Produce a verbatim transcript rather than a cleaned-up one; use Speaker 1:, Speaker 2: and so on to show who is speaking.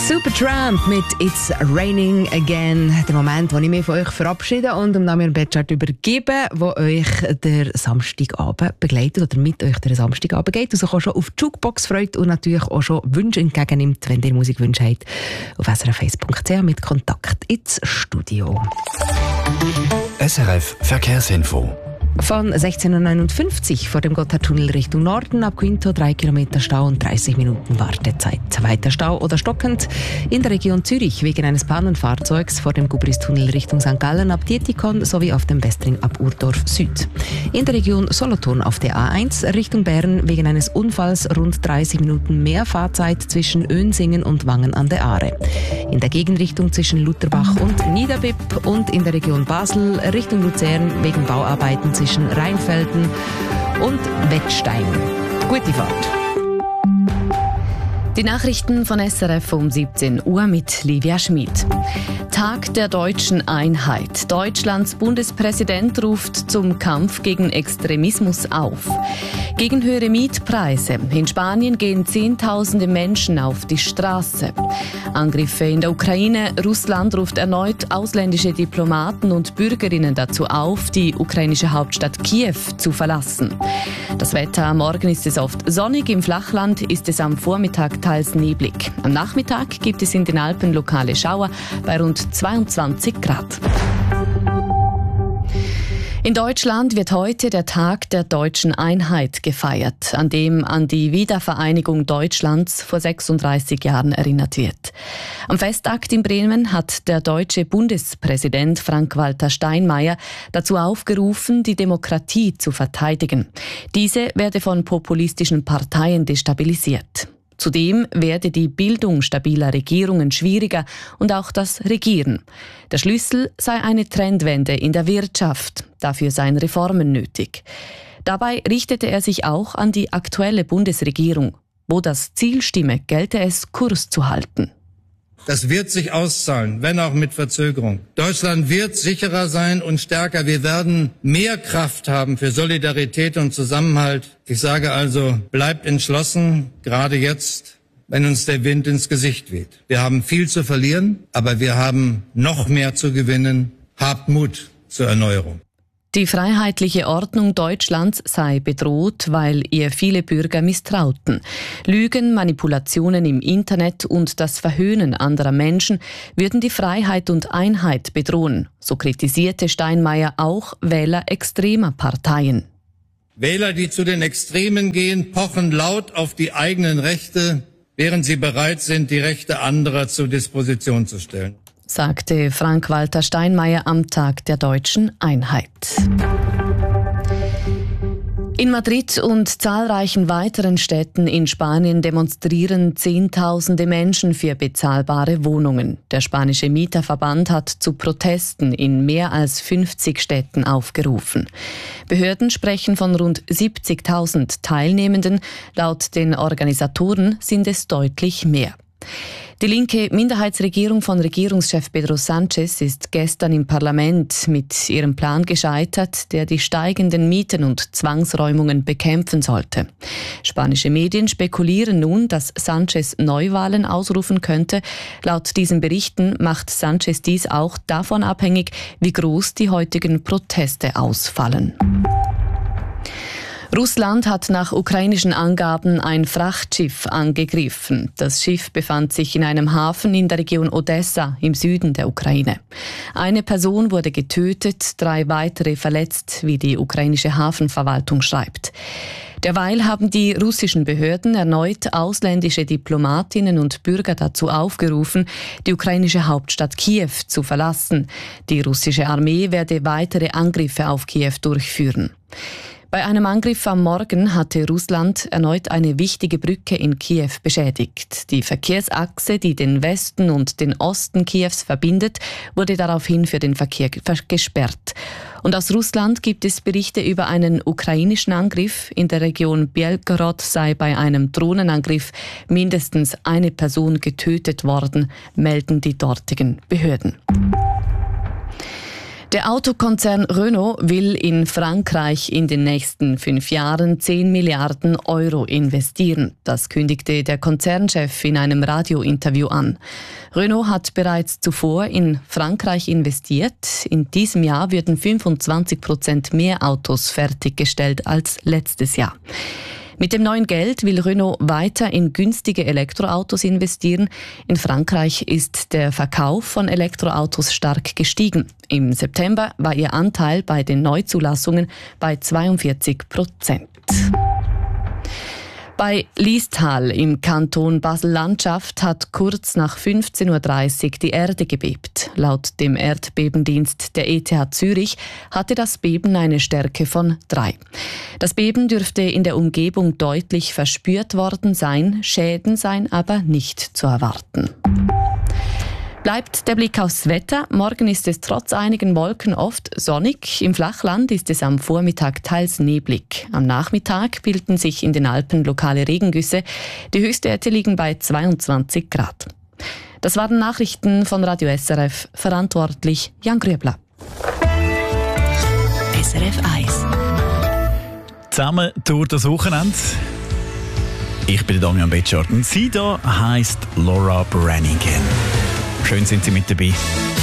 Speaker 1: Supertramp mit It's Raining Again. Der Moment, wo ich mich von euch verabschiede und dem Damian Betschart übergebe, wo euch der Samstagabend begleitet oder mit euch der Samstagabend geht und sich auch schon auf die Jukebox freut und natürlich auch schon Wünsche entgegennimmt, wenn ihr Musikwünsche habt, auf s r f eins punkt c h mit Kontakt ins Studio.
Speaker 2: S R F Verkehrsinfo.
Speaker 1: Von sechzehn Uhr neunundfünfzig vor dem Gotthardtunnel Richtung Norden ab Quinto drei Kilometer Stau und dreißig Minuten Wartezeit. Weiter Stau oder stockend in der Region Zürich wegen eines Pannenfahrzeugs vor dem Gubristunnel Richtung Sankt Gallen ab Dietikon sowie auf dem Westring ab Urdorf Süd. In der Region Solothurn auf der A eins Richtung Bern wegen eines Unfalls rund dreißig Minuten mehr Fahrzeit zwischen Önsingen und Wangen an der Aare. In der Gegenrichtung zwischen Lutherbach und Niederbipp und in der Region Basel Richtung Luzern wegen Bauarbeiten zwischen zwischen Rheinfelden und Wettstein. Gute Fahrt.
Speaker 3: Die Nachrichten von S R F um siebzehn Uhr mit Livia Schmid. Tag der deutschen Einheit. Deutschlands Bundespräsident ruft zum Kampf gegen Extremismus auf. Gegen höhere Mietpreise. In Spanien gehen Zehntausende Menschen auf die Straße. Angriffe in der Ukraine. Russland ruft erneut ausländische Diplomaten und Bürgerinnen dazu auf, die ukrainische Hauptstadt Kiew zu verlassen. Das Wetter. Morgen ist es oft sonnig. Im Flachland ist es am Vormittag teils neblig. Am Nachmittag gibt es in den Alpen lokale Schauer bei rund zweiundzwanzig Grad. In Deutschland wird heute der Tag der deutschen Einheit gefeiert, an dem an die Wiedervereinigung Deutschlands vor sechsunddreißig Jahren erinnert wird. Am Festakt in Bremen hat der deutsche Bundespräsident Frank-Walter Steinmeier dazu aufgerufen, die Demokratie zu verteidigen. Diese werde von populistischen Parteien destabilisiert. Zudem werde die Bildung stabiler Regierungen schwieriger und auch das Regieren. Der Schlüssel sei eine Trendwende in der Wirtschaft. Dafür seien Reformen nötig. Dabei richtete er sich auch an die aktuelle Bundesregierung. Wo das Ziel stimme, gelte es, Kurs zu halten.
Speaker 4: Das wird sich auszahlen, wenn auch mit Verzögerung. Deutschland wird sicherer sein und stärker. Wir werden mehr Kraft haben für Solidarität und Zusammenhalt. Ich sage also, bleibt entschlossen, gerade jetzt, wenn uns der Wind ins Gesicht weht. Wir haben viel zu verlieren, aber wir haben noch mehr zu gewinnen. Habt Mut zur Erneuerung.
Speaker 3: Die freiheitliche Ordnung Deutschlands sei bedroht, weil ihr viele Bürger misstrauten. Lügen, Manipulationen im Internet und das Verhöhnen anderer Menschen würden die Freiheit und Einheit bedrohen. So kritisierte Steinmeier auch Wähler extremer Parteien.
Speaker 4: Wähler, die zu den Extremen gehen, pochen laut auf die eigenen Rechte, während sie bereit sind, die Rechte anderer zur Disposition zu stellen,
Speaker 3: sagte Frank-Walter Steinmeier am Tag der deutschen Einheit. In Madrid und zahlreichen weiteren Städten in Spanien demonstrieren Zehntausende Menschen für bezahlbare Wohnungen. Der spanische Mieterverband hat zu Protesten in mehr als fünfzig Städten aufgerufen. Behörden sprechen von rund siebzigtausend Teilnehmenden. Laut den Organisatoren sind es deutlich mehr. Die linke Minderheitsregierung von Regierungschef Pedro Sánchez ist gestern im Parlament mit ihrem Plan gescheitert, der die steigenden Mieten und Zwangsräumungen bekämpfen sollte. Spanische Medien spekulieren nun, dass Sánchez Neuwahlen ausrufen könnte. Laut diesen Berichten macht Sánchez dies auch davon abhängig, wie groß die heutigen Proteste ausfallen. Russland hat nach ukrainischen Angaben ein Frachtschiff angegriffen. Das Schiff befand sich in einem Hafen in der Region Odessa im Süden der Ukraine. Eine Person wurde getötet, drei weitere verletzt, wie die ukrainische Hafenverwaltung schreibt. Derweil haben die russischen Behörden erneut ausländische Diplomatinnen und Bürger dazu aufgerufen, die ukrainische Hauptstadt Kiew zu verlassen. Die russische Armee werde weitere Angriffe auf Kiew durchführen. Bei einem Angriff am Morgen hatte Russland erneut eine wichtige Brücke in Kiew beschädigt. Die Verkehrsachse, die den Westen und den Osten Kiews verbindet, wurde daraufhin für den Verkehr gesperrt. Und aus Russland gibt es Berichte über einen ukrainischen Angriff. In der Region Belgorod sei bei einem Drohnenangriff mindestens eine Person getötet worden, melden die dortigen Behörden. Der Autokonzern Renault will in Frankreich in den nächsten fünf Jahren zehn Milliarden Euro investieren. Das kündigte der Konzernchef in einem Radiointerview an. Renault hat bereits zuvor in Frankreich investiert. In diesem Jahr würden fünfundzwanzig Prozent mehr Autos fertiggestellt als letztes Jahr. Mit dem neuen Geld will Renault weiter in günstige Elektroautos investieren. In Frankreich ist der Verkauf von Elektroautos stark gestiegen. Im September war ihr Anteil bei den Neuzulassungen bei zweiundvierzig Prozent. Bei Liestal im Kanton Basel-Landschaft hat kurz nach fünfzehn Uhr dreißig die Erde gebebt. Laut dem Erdbebendienst der E T H Zürich hatte das Beben eine Stärke von drei. Das Beben dürfte in der Umgebung deutlich verspürt worden sein, Schäden seien aber nicht zu erwarten. Bleibt der Blick aufs Wetter. Morgen ist es trotz einigen Wolken oft sonnig. Im Flachland ist es am Vormittag teils neblig. Am Nachmittag bilden sich in den Alpen lokale Regengüsse. Die Höchstwerte liegen bei zweiundzwanzig Grad. Das waren Nachrichten von Radio S R F. Verantwortlich Jan Grübler.
Speaker 1: S R F eins.
Speaker 5: Zusammen durch das Wochenende. Ich bin Damian Betschart und sie da heisst Laura Branigan. Schön sind Sie mit dabei.